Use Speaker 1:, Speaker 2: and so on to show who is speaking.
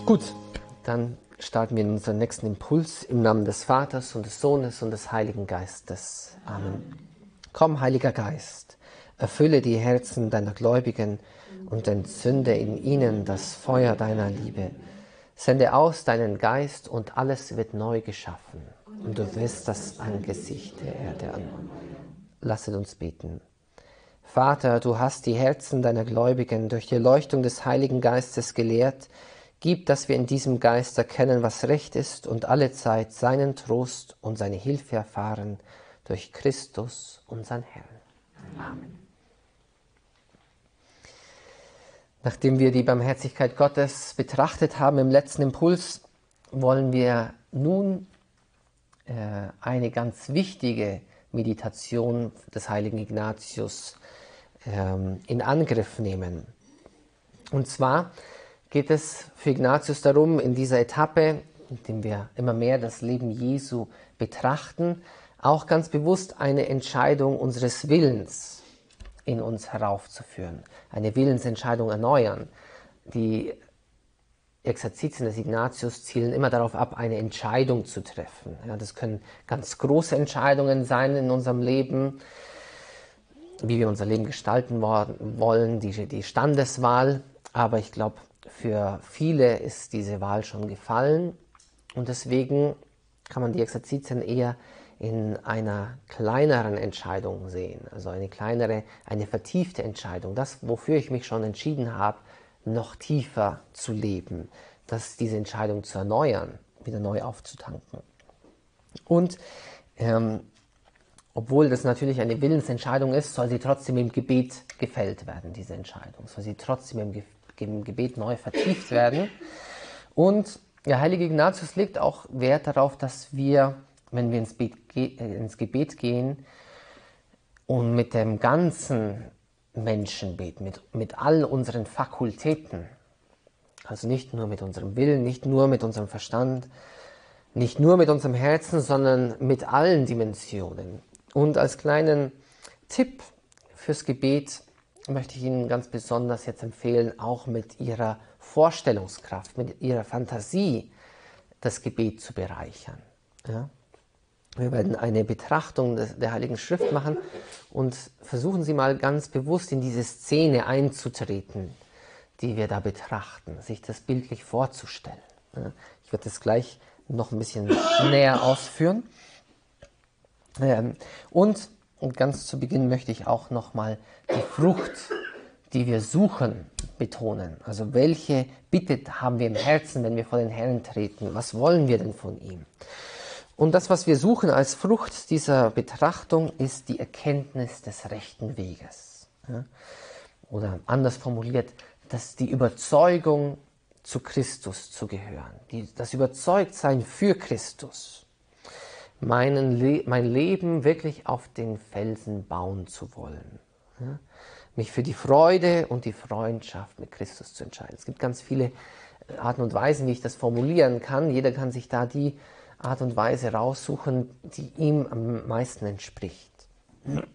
Speaker 1: Gut, dann starten wir in unseren nächsten Impuls im Namen des Vaters und des Sohnes und des Heiligen Geistes. Amen. Komm, Heiliger Geist, erfülle die Herzen deiner Gläubigen und entzünde in ihnen das Feuer deiner Liebe. Sende aus deinen Geist und alles wird neu geschaffen und du wirst das Angesicht der Erde an. Lasset uns beten. Vater, du hast die Herzen deiner Gläubigen durch die Erleuchtung des Heiligen Geistes gelehrt. Gib, dass wir in diesem Geist erkennen, was recht ist und allezeit seinen Trost und seine Hilfe erfahren durch Christus, unseren Herrn. Amen. Nachdem wir die Barmherzigkeit Gottes betrachtet haben im letzten Impuls, wollen wir nun eine ganz wichtige Meditation des heiligen Ignatius in Angriff nehmen. Und zwar geht es für Ignatius darum, in dieser Etappe, in der wir immer mehr das Leben Jesu betrachten, auch ganz bewusst eine Entscheidung unseres Willens in uns heraufzuführen, eine Willensentscheidung erneuern. Die Exerzitien des Ignatius zielen immer darauf ab, eine Entscheidung zu treffen. Ja, das können ganz große Entscheidungen sein in unserem Leben, wie wir unser Leben gestalten wollen, die Standeswahl. Aber ich glaube, für viele ist diese Wahl schon gefallen und deswegen kann man die Exerzitien eher in einer kleineren Entscheidung sehen, also eine kleinere, eine vertiefte Entscheidung, das, wofür ich mich schon entschieden habe, noch tiefer zu leben, diese Entscheidung zu erneuern, wieder neu aufzutanken. Und obwohl das natürlich eine Willensentscheidung ist, soll sie trotzdem im Gebet gefällt werden, diese Entscheidung, soll sie trotzdem im Gebet neu vertieft werden. Und der heilige Ignatius legt auch Wert darauf, dass wir, wenn wir ins Gebet gehen und mit dem ganzen Menschen beten, mit all unseren Fakultäten, also nicht nur mit unserem Willen, nicht nur mit unserem Verstand, nicht nur mit unserem Herzen, sondern mit allen Dimensionen. Und als kleinen Tipp fürs Gebet möchte ich Ihnen ganz besonders jetzt empfehlen, auch mit Ihrer Vorstellungskraft, mit Ihrer Fantasie das Gebet zu bereichern. Ja? Wir werden eine Betrachtung der Heiligen Schrift machen und versuchen Sie mal ganz bewusst in diese Szene einzutreten, die wir da betrachten, sich das bildlich vorzustellen. Ja? Ich werde das gleich noch ein bisschen näher ausführen. Und ganz zu Beginn möchte ich auch nochmal die Frucht, die wir suchen, betonen. Also welche Bitte haben wir im Herzen, wenn wir vor den Herrn treten? Was wollen wir denn von ihm? Und das, was wir suchen als Frucht dieser Betrachtung, ist die Erkenntnis des rechten Weges. Ja? Oder anders formuliert, dass die Überzeugung, zu Christus zu gehören, das Überzeugtsein für Christus, mein Leben wirklich auf den Felsen bauen zu wollen. Ja? Mich für die Freude und die Freundschaft mit Christus zu entscheiden. Es gibt ganz viele Arten und Weisen, wie ich das formulieren kann. Jeder kann sich da die Art und Weise raussuchen, die ihm am meisten entspricht.